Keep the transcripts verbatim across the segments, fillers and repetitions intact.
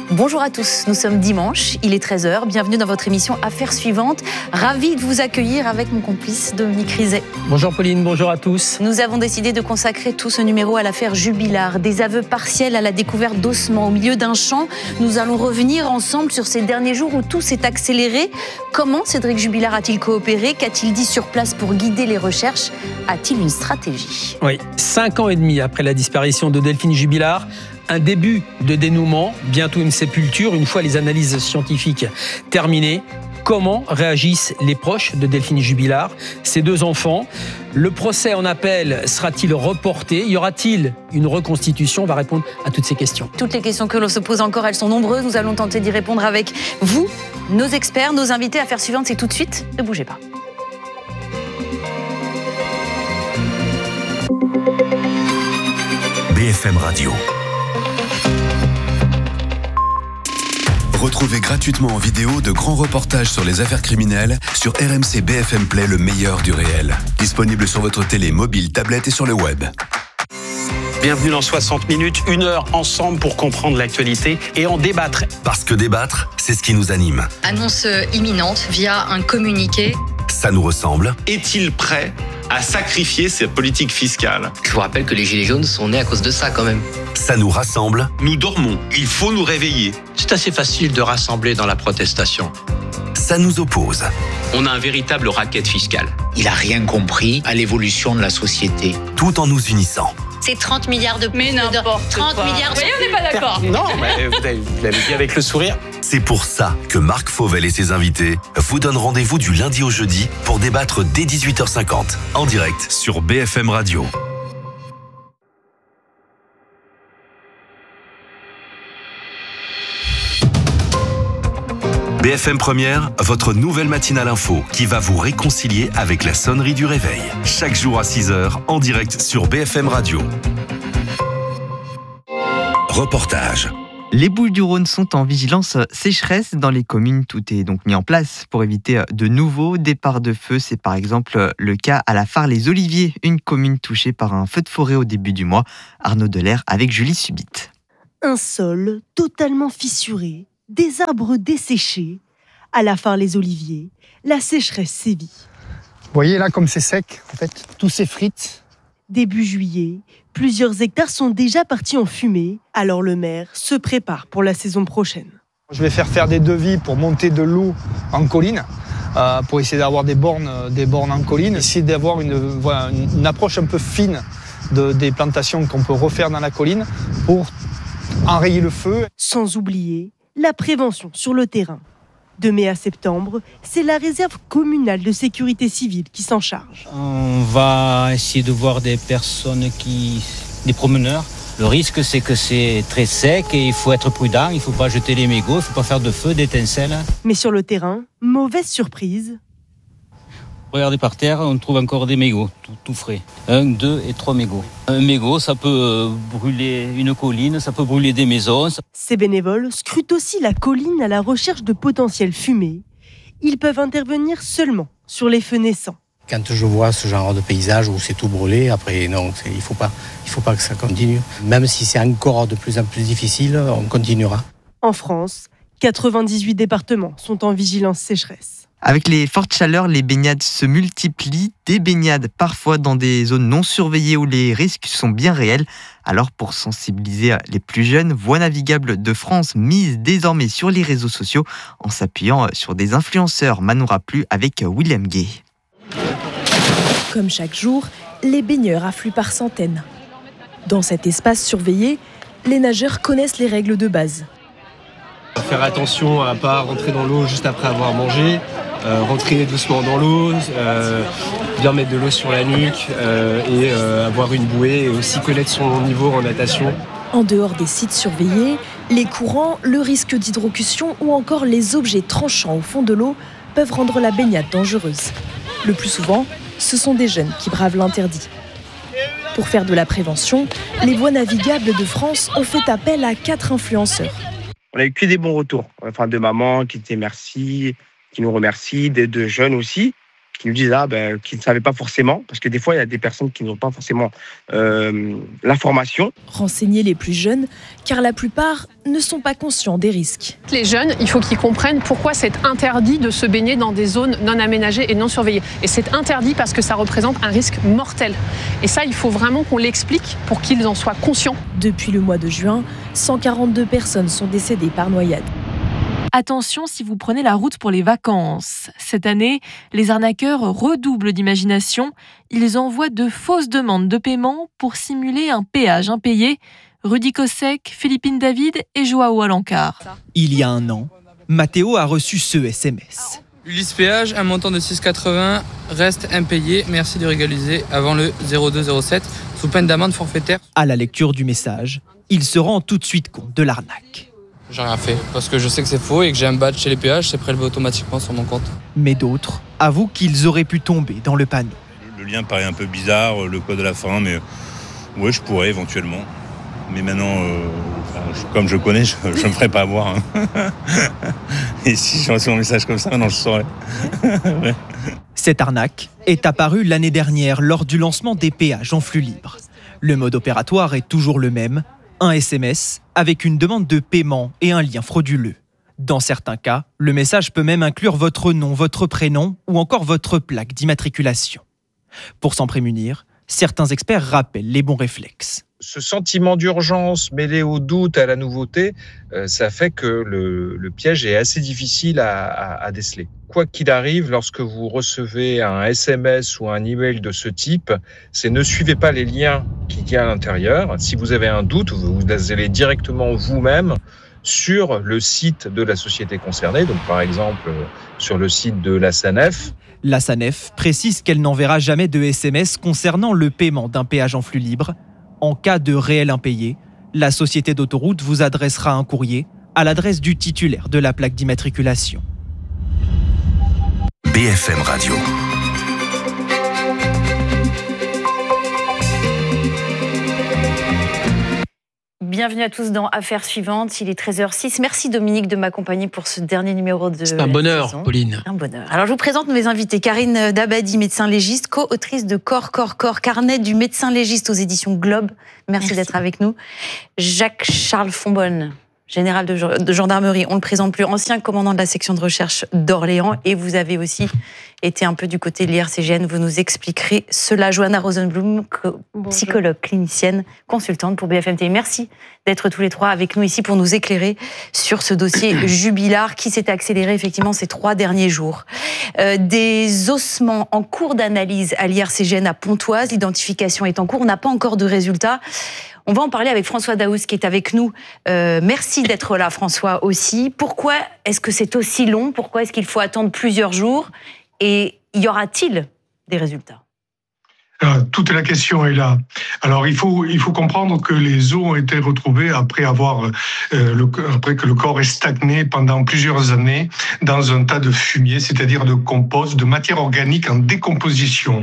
Bonjour à tous, nous sommes dimanche, il est treize heures, bienvenue dans votre émission Affaires suivantes. Ravi de vous accueillir avec mon complice Dominique Rizet. Bonjour Pauline, bonjour à tous. Nous avons décidé de consacrer tout ce numéro à l'affaire Jubilard, des aveux partiels à la découverte d'ossements au milieu d'un champ. Nous allons revenir ensemble sur ces derniers jours où tout s'est accéléré. Comment Cédric Jubilard a-t-il coopéré? Qu'a-t-il dit sur place pour guider les recherches? A-t-il une stratégie? Oui, cinq ans et demi après la disparition de Delphine Jubilard, un début de dénouement, bientôt une sépulture, une fois les analyses scientifiques terminées. Comment réagissent les proches de Delphine Jubilard, ses deux enfants? Le procès en appel sera-t-il reporté? Y aura-t-il une reconstitution? On va répondre à toutes ces questions. Toutes les questions que l'on se pose encore, elles sont nombreuses. Nous allons tenter d'y répondre avec vous, nos experts, nos invités. Affaires suivantes, c'est tout de suite. Ne bougez pas. B F M Radio. Retrouvez gratuitement en vidéo de grands reportages sur les affaires criminelles sur R M C B F M Play, le meilleur du réel. Disponible sur votre télé, mobile, tablette et sur le web. Bienvenue dans soixante minutes, une heure ensemble pour comprendre l'actualité et en débattre. Parce que débattre, c'est ce qui nous anime. Annonce imminente via un communiqué. Ça nous ressemble. Est-il prêt à sacrifier sa politique fiscale? Je vous rappelle que les Gilets jaunes sont nés à cause de ça quand même. Ça nous rassemble. Nous dormons, il faut nous réveiller. C'est assez facile de rassembler dans la protestation. Ça nous oppose. On a un véritable racket fiscal. Il n'a rien compris à l'évolution de la société. Tout en nous unissant. C'est trente milliards de... Mais n'importe trente quoi. milliards de... Oui, on n'est pas d'accord. Non, mais vous avez- vous l'avez dit avec le sourire. C'est pour ça que Marc Fauvel et ses invités vous donnent rendez-vous du lundi au jeudi pour débattre dès dix-huit heures cinquante, en direct sur B F M Radio. B F M Première, votre nouvelle matinale info qui va vous réconcilier avec la sonnerie du réveil. Chaque jour à six heures, en direct sur B F M Radio. Reportage. Les Bouches-du-Rhône sont en vigilance sécheresse dans les communes. Tout est donc mis en place pour éviter de nouveaux départs de feu. C'est par exemple le cas à la Fare-les-Oliviers, une commune touchée par un feu de forêt au début du mois. Arnaud Delair avec Julie Subit. Un sol totalement fissuré, des arbres desséchés. À la Fare-les-Oliviers, la sécheresse sévit. Vous voyez là comme c'est sec, en fait, tout s'effrite. Début juillet, plusieurs hectares sont déjà partis en fumée, alors le maire se prépare pour la saison prochaine. Je vais faire faire des devis pour monter de l'eau en colline, euh, pour essayer d'avoir des bornes, des bornes en colline, essayer d'avoir une, voilà, une, une approche un peu fine de, des plantations qu'on peut refaire dans la colline pour enrayer le feu. Sans oublier la prévention sur le terrain. De mai à septembre, c'est la réserve communale de sécurité civile qui s'en charge. On va essayer de voir des personnes qui... des promeneurs. Le risque, c'est que c'est très sec et il faut être prudent. Il ne faut pas jeter les mégots, il ne faut pas faire de feu, d'étincelles. Mais sur le terrain, mauvaise surprise. Regardez par terre, on trouve encore des mégots, tout, tout frais. Un, deux et trois mégots. Un mégot, ça peut brûler une colline, ça peut brûler des maisons. Ces bénévoles scrutent aussi la colline à la recherche de potentielles fumées. Ils peuvent intervenir seulement sur les feux naissants. Quand je vois ce genre de paysage où c'est tout brûlé, après non, c'est, il ne faut pas, il faut pas que ça continue. Même si c'est encore de plus en plus difficile, on continuera. En France, quatre-vingt-dix-huit départements sont en vigilance sécheresse. Avec les fortes chaleurs, les baignades se multiplient. Des baignades parfois dans des zones non surveillées où les risques sont bien réels. Alors pour sensibiliser les plus jeunes, Voies navigables de France mise désormais sur les réseaux sociaux en s'appuyant sur des influenceurs. Manon Raplu avec William Gay. Comme chaque jour, les baigneurs affluent par centaines. Dans cet espace surveillé, les nageurs connaissent les règles de base. Faire attention à ne pas rentrer dans l'eau juste après avoir mangé, euh, rentrer doucement dans l'eau, euh, bien mettre de l'eau sur la nuque euh, et euh, avoir une bouée et aussi connaître son niveau en natation. En dehors des sites surveillés, les courants, le risque d'hydrocution ou encore les objets tranchants au fond de l'eau peuvent rendre la baignade dangereuse. Le plus souvent, ce sont des jeunes qui bravent l'interdit. Pour faire de la prévention, les Voies navigables de France ont fait appel à quatre influenceurs. On a eu que des bons retours, enfin de mamans qui étaient merci, qui nous remercient, des de jeunes aussi. qui nous disent ah, ben, qu'ils ne savaient pas forcément, parce que des fois, il y a des personnes qui n'ont pas forcément euh, l'information. Renseigner les plus jeunes, car la plupart ne sont pas conscients des risques. Les jeunes, il faut qu'ils comprennent pourquoi c'est interdit de se baigner dans des zones non aménagées et non surveillées. Et c'est interdit parce que ça représente un risque mortel. Et ça, il faut vraiment qu'on l'explique pour qu'ils en soient conscients. Depuis le mois de juin, cent quarante-deux personnes sont décédées par noyade. Attention si vous prenez la route pour les vacances. Cette année, les arnaqueurs redoublent d'imagination. Ils envoient de fausses demandes de paiement pour simuler un péage impayé. Rudy Kossek, Philippine David et Joao Alencar. Il y a un an, Mathéo a reçu ce S M S. Ulysse Péage, un montant de six euros quatre-vingts, reste impayé. Merci de régulariser avant le zéro deux zéro sept, sous peine d'amende forfaitaire. À la lecture du message, il se rend tout de suite compte de l'arnaque. J'ai rien fait, parce que je sais que c'est faux et que j'ai un badge chez les péages, c'est prélevé automatiquement sur mon compte. Mais d'autres avouent qu'ils auraient pu tomber dans le panneau. Le lien paraît un peu bizarre, le code à la fin, mais ouais, je pourrais éventuellement. Mais maintenant, euh, comme je connais, je ne me ferai pas avoir. Hein. Et si j'ai reçu un message comme ça, maintenant je saurais. Ouais. Cette arnaque est apparue l'année dernière lors du lancement des péages en flux libre. Le mode opératoire est toujours le même. Un S M S avec une demande de paiement et un lien frauduleux. Dans certains cas, le message peut même inclure votre nom, votre prénom ou encore votre plaque d'immatriculation. Pour s'en prémunir, certains experts rappellent les bons réflexes. Ce sentiment d'urgence mêlé au doute, à la nouveauté, euh, ça fait que le, le piège est assez difficile à, à, à déceler. Quoi qu'il arrive, lorsque vous recevez un S M S ou un email de ce type, c'est ne suivez pas les liens qu'il y a à l'intérieur. Si vous avez un doute, vous, vous allez directement vous-même sur le site de la société concernée, donc par exemple sur le site de la SANEF. La SANEF précise qu'elle n'enverra jamais de S M S concernant le paiement d'un péage en flux libre. En cas de réel impayé, la société d'autoroute vous adressera un courrier à l'adresse du titulaire de la plaque d'immatriculation. B F M Radio. Bienvenue à tous dans Affaires suivantes. Il est treize heures six. Merci Dominique de m'accompagner pour ce dernier numéro de C'est un bonheur, saison. Pauline. Un bonheur. Alors je vous présente mes invités. Karine Dabadi, médecin légiste, co-autrice de Corps, Corps, Corps, carnet du médecin légiste aux éditions Globe. Merci, Merci. d'être avec nous. Jacques-Charles Fonbonne, général de gendarmerie, on ne le présente plus, ancien commandant de la section de recherche d'Orléans. Et vous avez aussi été un peu du côté de l'I R C G N. Vous nous expliquerez cela. Johanna Rosenblum, psychologue clinicienne, consultante pour B F M T V. Merci d'être tous les trois avec nous ici pour nous éclairer sur ce dossier jubilar qui s'est accéléré effectivement ces trois derniers jours. Euh, des ossements en cours d'analyse à l'I R C G N à Pontoise. L'identification est en cours. On n'a pas encore de résultats. On va en parler avec François Daoust qui est avec nous. Euh, merci d'être là, François, aussi. Pourquoi est-ce que c'est aussi long ? Pourquoi est-ce qu'il faut attendre plusieurs jours ? Et y aura-t-il des résultats ? Alors, toute la question est là. Alors, il faut, il faut comprendre que les os ont été retrouvés après, avoir, euh, le, après que le corps est stagné pendant plusieurs années dans un tas de fumier, c'est-à-dire de compost, de matière organique en décomposition.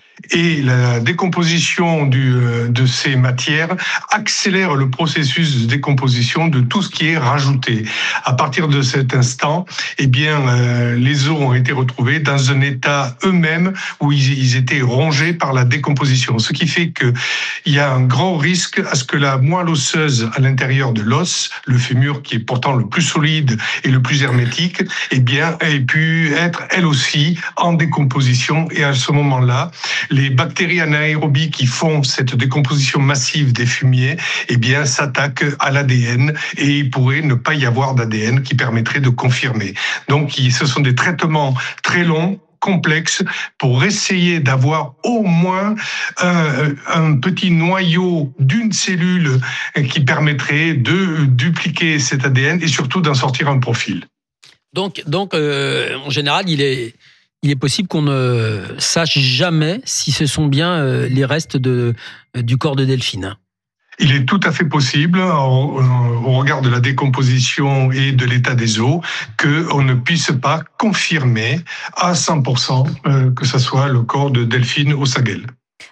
Et la décomposition du, de ces matières accélère le processus de décomposition de tout ce qui est rajouté. À partir de cet instant, eh bien, euh, les os ont été retrouvés dans un état eux-mêmes où ils, ils étaient rongés par la décomposition. Ce qui fait qu'il y a un grand risque à ce que la moelle osseuse à l'intérieur de l'os, le fémur qui est pourtant le plus solide et le plus hermétique, eh bien, ait pu être elle aussi en décomposition. Et à ce moment-là, les bactéries anaérobies qui font cette décomposition massive des fumiers, eh bien, s'attaquent à l'A D N et il pourrait ne pas y avoir d'A D N qui permettrait de confirmer. Donc, ce sont des traitements très longs, complexes, pour essayer d'avoir au moins un, un petit noyau d'une cellule qui permettrait de dupliquer cet A D N et surtout d'en sortir un profil. Donc, donc euh, en général, il est... Il est possible qu'on ne sache jamais si ce sont bien les restes de, du corps de Delphine. Il est tout à fait possible, au regard de la décomposition et de l'état des os, qu'on ne puisse pas confirmer à cent pour cent que ce soit le corps de Delphine Ossaguel.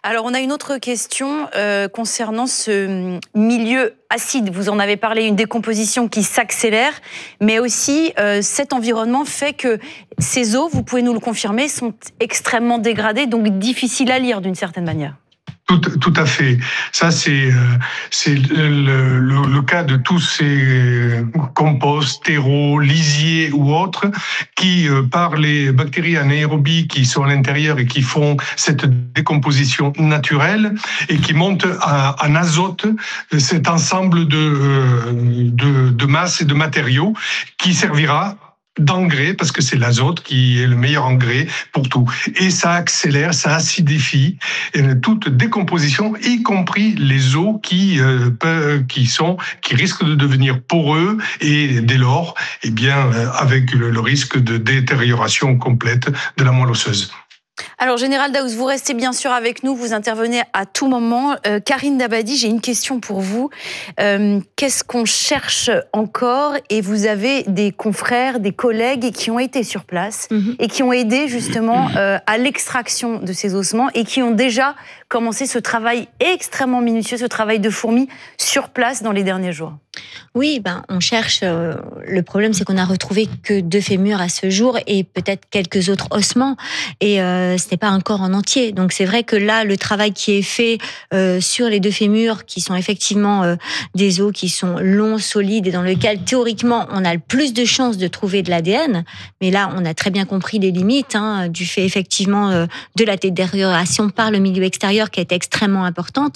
Alors, on a une autre question euh, concernant ce milieu acide. Vous en avez parlé, une décomposition qui s'accélère, mais aussi euh, cet environnement fait que ces eaux, vous pouvez nous le confirmer, sont extrêmement dégradées, donc difficiles à lire d'une certaine manière. Tout, tout à fait. Ça, c'est euh, c'est le, le, le cas de tous ces composts, terreaux, lisiers ou autres qui, euh, par les bactéries anaérobies qui sont à l'intérieur et qui font cette décomposition naturelle et qui montent à, en azote cet ensemble de, euh, de, de masses et de matériaux qui servira d'engrais, parce que c'est l'azote qui est le meilleur engrais pour tout. Et ça accélère, ça acidifie toute décomposition, y compris les eaux qui, euh, peuvent, qui, sont, qui risquent de devenir poreux et dès lors, eh bien, euh, avec le, le risque de détérioration complète de la moelle osseuse. Alors, Général Daoust, vous restez bien sûr avec nous, vous intervenez à tout moment. Euh, Karine Dabadi, j'ai une question pour vous. Euh, qu'est-ce qu'on cherche encore ? Et vous avez des confrères, des collègues qui ont été sur place mmh. et qui ont aidé justement euh, à l'extraction de ces ossements et qui ont déjà commencé ce travail extrêmement minutieux, ce travail de fourmi sur place dans les derniers jours. Oui, ben, on cherche. Euh, le problème, c'est qu'on n'a retrouvé que deux fémurs à ce jour et peut-être quelques autres ossements. Et euh, ce n'est pas un corps en entier. Donc c'est vrai que là, le travail qui est fait euh, sur les deux fémurs, qui sont effectivement euh, des os qui sont longs, solides et dans lesquels théoriquement on a le plus de chances de trouver de l'A D N. Mais là, on a très bien compris les limites hein, du fait effectivement euh, de la détérioration par le milieu extérieur qui est extrêmement importante.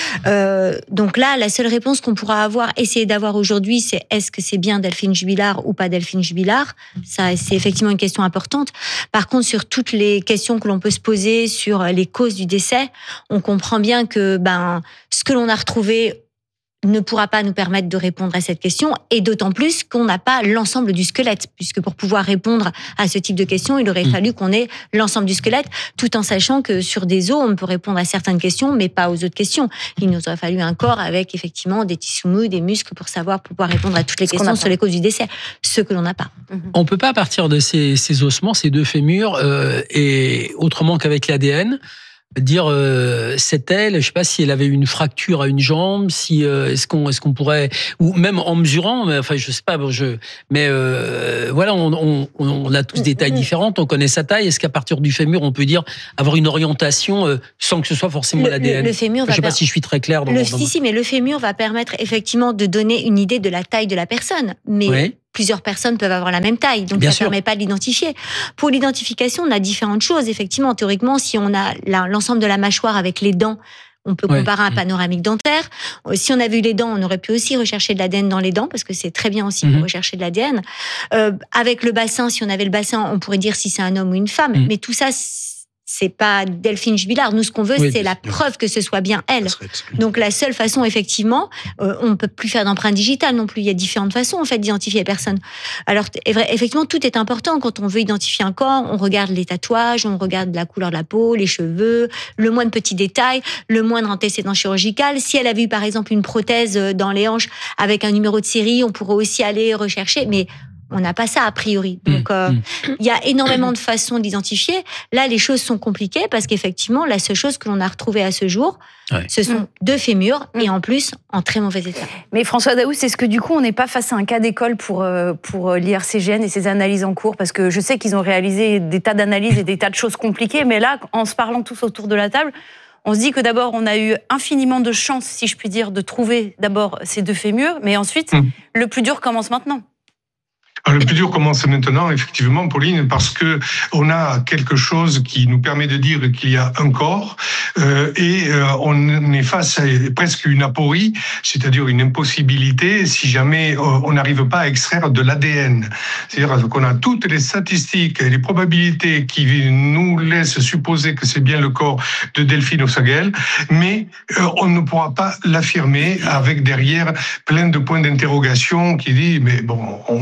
Euh, donc là, la seule réponse qu'on pourra avoir, essayer d'avoir aujourd'hui, c'est est-ce que c'est bien Delphine Jubilard ou pas Delphine Jubilard ? Ça, c'est effectivement une question importante. Par contre, sur toutes les questions que l'on peut se poser sur les causes du décès, on comprend bien que ben ce que l'on a retrouvé ne pourra pas nous permettre de répondre à cette question, et d'autant plus qu'on n'a pas l'ensemble du squelette, puisque pour pouvoir répondre à ce type de questions, il aurait fallu qu'on ait l'ensemble du squelette, tout en sachant que sur des os, on peut répondre à certaines questions, mais pas aux autres questions. Il nous aurait fallu un corps avec effectivement des tissus mous, des muscles, pour savoir, pour pouvoir répondre à toutes les ce questions sur les causes du décès, ce que l'on n'a pas. On ne peut pas partir de ces, ces ossements, ces deux fémurs, euh, et autrement qu'avec l'A D N, dire euh, c'est elle, je ne sais pas si elle avait une fracture à une jambe, si euh, est-ce qu'on est-ce qu'on pourrait, ou même en mesurant, mais enfin je sais pas, bon, je, mais euh, voilà, on, on, on a tous des tailles différentes, on connaît sa taille. Est-ce qu'à partir du fémur, on peut dire avoir une orientation euh, sans que ce soit forcément l'A D N ? Le, le fémur je ne sais va pas per... si je suis très clair. Dans le, dans... Si si, mais le fémur va permettre effectivement de donner une idée de la taille de la personne, mais oui. Plusieurs personnes peuvent avoir la même taille, donc Bien ça ne permet pas de l'identifier. Pour l'identification, on a différentes choses. Effectivement, théoriquement, si on a la, l'ensemble de la mâchoire avec les dents, on peut comparer ouais. un panoramique dentaire. Si on avait eu les dents, on aurait pu aussi rechercher de l'A D N dans les dents, parce que c'est très bien aussi mm-hmm. pour rechercher de l'A D N. Euh, avec le bassin, si on avait le bassin, on pourrait dire si c'est un homme ou une femme. Mm. Mais tout ça, c'est pas Delphine Jubilard. Nous, ce qu'on veut, oui, c'est la preuve que ce soit bien elle. Donc, la seule façon, effectivement, euh, on ne peut plus faire d'empreinte digitale non plus. Il y a différentes façons, en fait, d'identifier les personnes. Alors, effectivement, tout est important. Quand on veut identifier un corps, on regarde les tatouages, on regarde la couleur de la peau, les cheveux, le moindre petit détail, le moindre antécédent chirurgical. Si elle avait eu, par exemple, une prothèse dans les hanches avec un numéro de série, on pourrait aussi aller rechercher. Mais on n'a pas ça a priori. Donc, euh, il y a énormément de façons d'identifier. Là, les choses sont compliquées parce qu'effectivement, la seule chose que l'on a retrouvée à ce jour, ouais. ce sont mmh. deux fémurs et en plus, en très mauvais état. Mais François Daoust, est-ce que du coup, on n'est pas face à un cas d'école pour, pour l'I R C G N et ses analyses en cours ? Parce que je sais qu'ils ont réalisé des tas d'analyses et des tas de choses compliquées, mais là, en se parlant tous autour de la table, on se dit que d'abord, on a eu infiniment de chance, si je puis dire, de trouver d'abord ces deux fémurs, mais ensuite, mmh. le plus dur commence maintenant. Alors, le plus dur commence maintenant, effectivement, Pauline, parce que on a quelque chose qui nous permet de dire qu'il y a un corps euh, et euh, on est face à presque une aporie, c'est-à-dire une impossibilité si jamais euh, on n'arrive pas à extraire de l'A D N. C'est-à-dire qu'on a toutes les statistiques et les probabilités qui nous laissent supposer que c'est bien le corps de Delphine Ossagel, mais euh, on ne pourra pas l'affirmer avec derrière plein de points d'interrogation qui dit mais bon, on, on s'en doute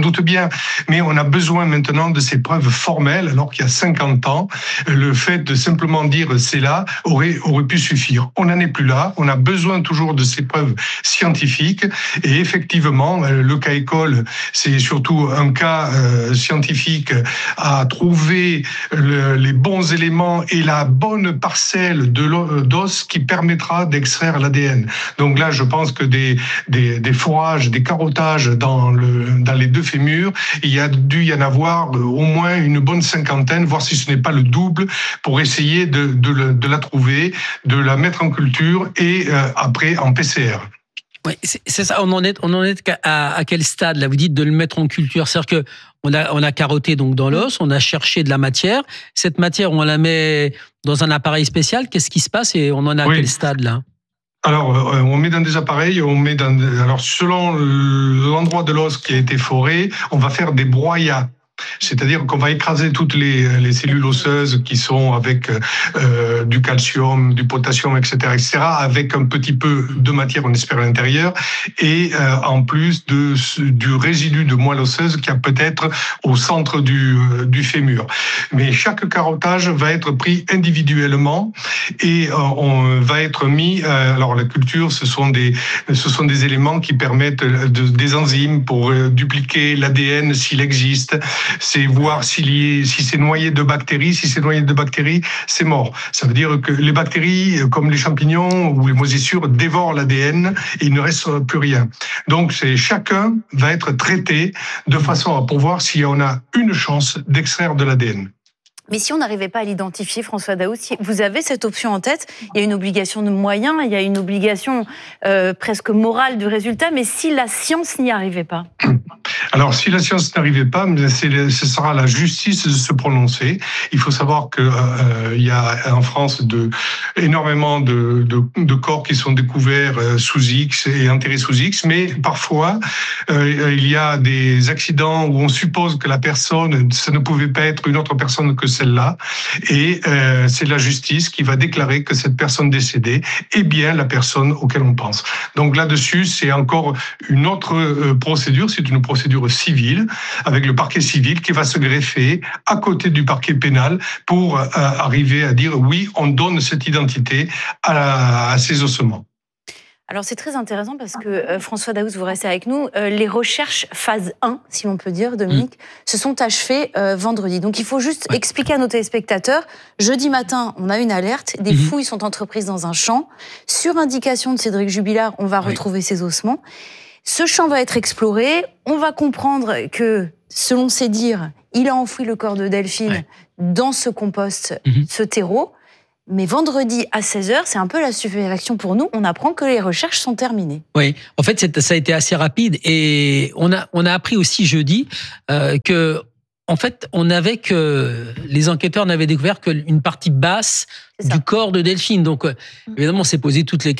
doute bien. Mais on a besoin maintenant de ces preuves formelles, alors qu'il y a cinquante ans, le fait de simplement dire c'est là aurait, aurait pu suffire. On n'en est plus là. On a besoin toujours de ces preuves scientifiques. Et effectivement, le cas école, c'est surtout un cas euh, scientifique à trouver le, les bons éléments et la bonne parcelle de d'os qui permettra d'extraire l'A D N. Donc là, je pense que des, des, des forages, des carottages dans, le, dans les deux fémurs, il y a dû y en avoir au moins une bonne cinquantaine, voire si ce n'est pas le double, pour essayer de, de, de la trouver, de la mettre en culture et euh, après en P C R. Oui, c'est, c'est ça. On en est, on en est à, à quel stade là? Vous dites de le mettre en culture, c'est-à-dire que on a, on a carotté donc dans l'os, on a cherché de la matière. Cette matière, on la met dans un appareil spécial. Qu'est-ce qui se passe et on en est à oui. quel stade là? Alors, euh, on met dans des appareils, on met dans, alors selon l'endroit de l'os qui a été foré, on va faire des broyats. C'est-à-dire qu'on va écraser toutes les, les cellules osseuses qui sont avec euh, du calcium, du potassium, et cetera, et cetera, avec un petit peu de matière, on espère, à l'intérieur, et euh, en plus de, du résidu de moelle osseuse qu'il y a peut-être au centre du, du fémur. Mais chaque carottage va être pris individuellement et euh, on va être mis. Euh, alors la culture, ce sont des, ce sont des éléments qui permettent de, des enzymes pour euh, dupliquer l'A D N s'il existe. C'est voir s'il y est, si c'est noyé de bactéries. Si c'est noyé de bactéries, c'est mort. Ça veut dire que les bactéries, comme les champignons ou les moisissures, dévorent l'A D N et il ne reste plus rien. Donc, c'est, chacun va être traité de façon à pouvoir si on a une chance d'extraire de l'A D N. Mais si on n'arrivait pas à l'identifier, François Daoust, si vous avez cette option en tête, il y a une obligation de moyens, il y a une obligation euh, presque morale du résultat, mais si la science n'y arrivait pas? Alors, si la science n'arrivait pas, c'est, ce sera la justice de se prononcer. Il faut savoir qu'il euh, y a en France de, énormément de, de, de corps qui sont découverts sous X et enterrés sous X, mais parfois, euh, il y a des accidents où on suppose que la personne, ça ne pouvait pas être une autre personne que celle-là, et euh, c'est la justice qui va déclarer que cette personne décédée est bien la personne auquel on pense. Donc là-dessus, c'est encore une autre euh, procédure, c'est une procédure civile, avec le parquet civil qui va se greffer à côté du parquet pénal pour euh, arriver à dire oui, on donne cette identité à, la, à ces ossements. Alors c'est très intéressant parce que euh, François Daoust, vous restez avec nous, euh, les recherches phase un, si l'on peut dire, Dominique, mmh. se sont achevées euh, vendredi. Donc il faut juste ouais. expliquer à nos téléspectateurs, jeudi matin, on a une alerte, des mmh. fouilles sont entreprises dans un champ. Sur indication de Cédric Jubilard, on va oui. retrouver ces ossements. Ce champ va être exploré, on va comprendre que, selon ses dires, il a enfoui le corps de Delphine ouais. dans ce compost, mmh. ce terreau. Mais vendredi à seize heures, c'est un peu la stupéfaction pour nous. On apprend que les recherches sont terminées. Oui, en fait, c'est, ça a été assez rapide. Et on a, on a appris aussi jeudi euh, que, en fait, on avait que les enquêteurs n'avaient découvert qu'une partie basse du corps de Delphine. Donc, évidemment, on s'est posé toutes les